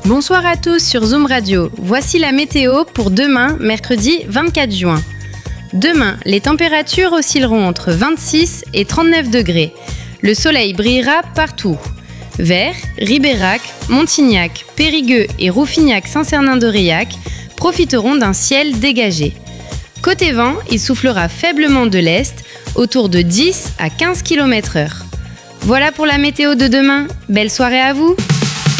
Bonsoir à tous sur Zoom Radio. Voici la météo pour demain, mercredi 24 juin. Demain, les températures oscilleront entre 26 et 39 degrés. Le soleil brillera partout. Vers, Ribérac, Montignac, Périgueux et Rouffignac-Saint-Cernin-d'Aurillac profiteront d'un ciel dégagé. Côté vent, il soufflera faiblement de l'est, autour de 10 à 15 km/h. Voilà pour la météo de demain. Belle soirée à vous!